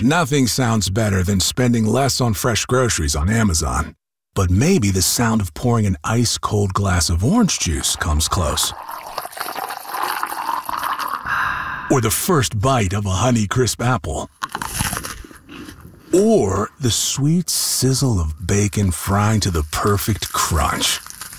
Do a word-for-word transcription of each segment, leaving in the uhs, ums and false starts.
Nothing sounds better than spending less on fresh groceries on Amazon. But maybe the sound of pouring an ice-cold glass of orange juice comes close. Or the first bite of a Honeycrisp apple. Or the sweet sizzle of bacon frying to the perfect crunch.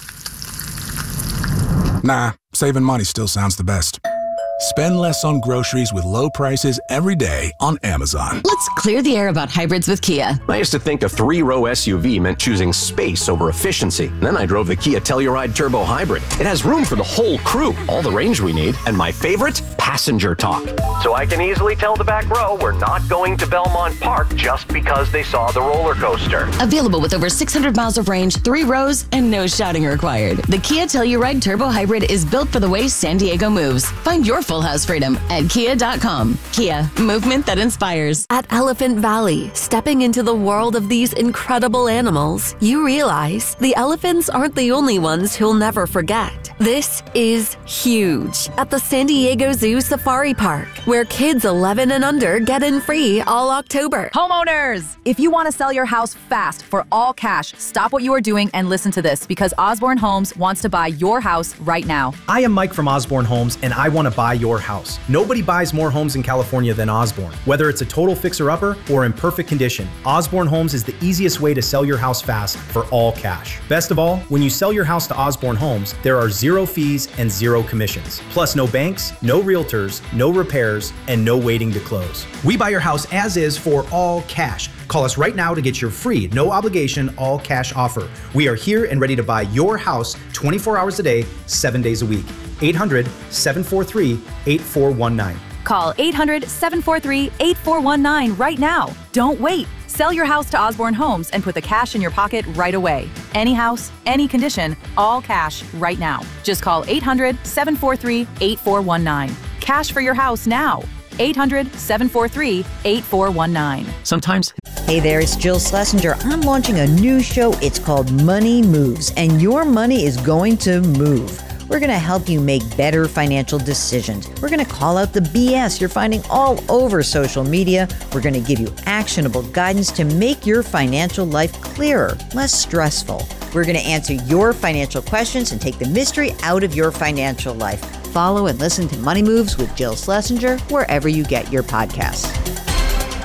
Nah, saving money still sounds the best. Spend less on groceries with low prices every day on Amazon. Let's clear the air about hybrids with Kia. I used to think a three-row S U V meant choosing space over efficiency. Then I drove the Kia Telluride Turbo Hybrid. It has room for the whole crew, all the range we need, and my favorite, passenger talk. So I can easily tell the back row we're not going to Belmont Park just because they saw the roller coaster. Available with over six hundred miles of range, three rows, and no shouting required. The Kia Telluride Turbo Hybrid is built for the way San Diego moves. Find your full house freedom at kia dot com. Kia, movement that inspires. At Elephant Valley, stepping into the world of these incredible animals, you realize the elephants aren't the only ones who'll never forget. This is huge at the San Diego Zoo Safari Park, where kids eleven and under get in free all October. Homeowners, if you want to sell your house fast for all cash, stop what you are doing and listen to this, because Osborne Homes wants to buy your house right now. I am Mike from Osborne Homes, and I want to buy your house. Nobody buys more homes in California than Osborne. Whether it's a total fixer-upper or in perfect condition, Osborne Homes is the easiest way to sell your house fast for all cash. Best of all, when you sell your house to Osborne Homes, there are zero fees and zero commissions. Plus no banks, no realtors, no repairs, and no waiting to close. We buy your house as is for all cash. Call us right now to get your free, no obligation, all cash offer. We are here and ready to buy your house twenty-four hours a day, seven days a week. eight hundred, seven four three, eight four one nine. Call eight hundred, seven four three, eight four one nine right now. Don't wait. Sell your house to Osborne Homes and put the cash in your pocket right away. Any house, any condition, all cash right now. Just call eight hundred, seven four three, eight four one nine. Cash for your house now. eight hundred, seven four three, eight four one nine. Sometimes. Hey there, it's Jill Schlesinger. I'm launching a new show. It's called Money Moves, and your money is going to move. We're going to help you make better financial decisions. We're going to call out the B S you're finding all over social media. We're going to give you actionable guidance to make your financial life clearer, less stressful. We're going to answer your financial questions and take the mystery out of your financial life. Follow and listen to Money Moves with Jill Schlesinger wherever you get your podcasts.